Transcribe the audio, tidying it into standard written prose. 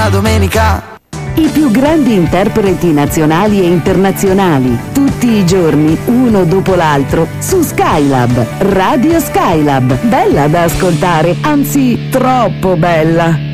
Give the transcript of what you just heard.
la domenica. I più grandi interpreti nazionali e internazionali, tutti i giorni, uno dopo l'altro, su Skylab, Radio Skylab. Bella da ascoltare, anzi troppo bella.